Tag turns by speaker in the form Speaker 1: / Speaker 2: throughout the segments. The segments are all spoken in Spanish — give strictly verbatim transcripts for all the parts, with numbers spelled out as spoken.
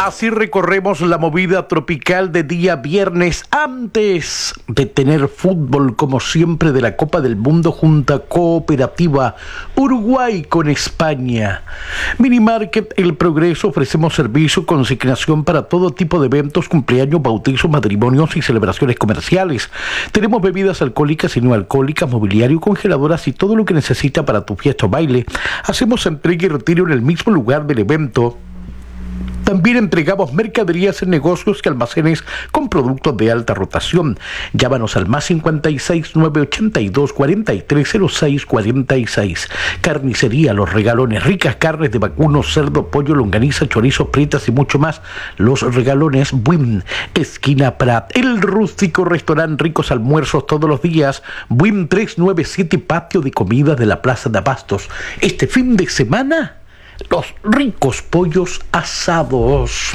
Speaker 1: Así recorremos la movida tropical de día viernes antes de tener fútbol como siempre de la Copa del Mundo junto a Cooperativa Uruguay con España. Minimarket El Progreso, ofrecemos servicio, consignación para todo tipo de eventos, cumpleaños, bautizos, matrimonios y celebraciones comerciales. Tenemos bebidas alcohólicas y no alcohólicas, mobiliario, congeladoras y todo lo que necesita para tu fiesta o baile. Hacemos entrega y retiro en el mismo lugar del evento. También entregamos mercaderías en negocios y almacenes con productos de alta rotación. Llámanos al más cincuenta y seis, nueve ochenta y dos, cuarenta y tres cero seis cuarenta y seis. Carnicería Los Regalones, ricas carnes de vacuno, cerdo, pollo, longaniza, chorizos, prietas y mucho más. Los Regalones, Buin, esquina Prat. El Rústico Restaurante, ricos almuerzos todos los días. Buin trescientos noventa y siete, patio de comidas de la Plaza de Abastos. Este fin de semana, los ricos pollos asados.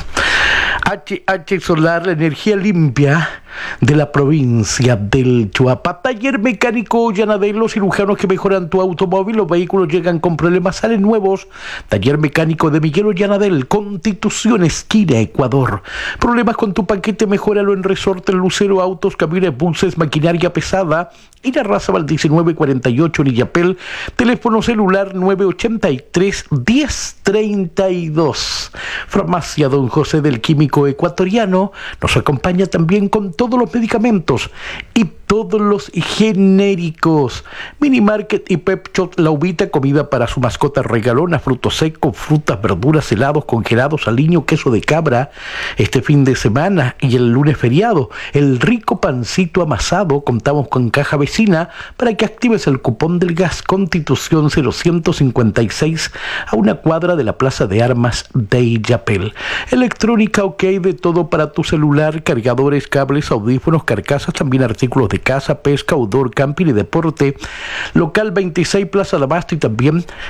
Speaker 1: H H Solar, la energía limpia de la provincia del Chuapá. Taller mecánico Yanadel, los cirujanos que mejoran tu automóvil. Los vehículos llegan con problemas, salen nuevos. Taller mecánico de Miguel Yanadel, Constitución, esquina Ecuador. Problemas con tu paquete, mejóralo en Resorte, Lucero, autos, camiones, buses, maquinaria pesada. Y la Razabal diecinueve cuarenta y ocho en Illapel. Teléfono celular nueve ochenta y tres, diez treinta y dos. Farmacia Don José del Químico Ecuatoriano nos acompaña también con todos los medicamentos y todos los genéricos. Minimarket y Pep Shop La Uvita, comida para su mascota regalona, frutos secos, frutas, verduras, helados, congelados, aliño, queso de cabra. Este fin de semana y el lunes feriado, el rico pancito amasado. Contamos con caja vecina para que actives el cupón del gas. Constitución cero ciento cincuenta y seis, a una cuadra de la Plaza de Armas de Illapel. Electrónica OK, de todo para tu celular, cargadores, cables, audífonos, carcasas, también artículos de casa, pesca, outdoor, camping y deporte. Local veintiséis, Plaza de Abasto, y también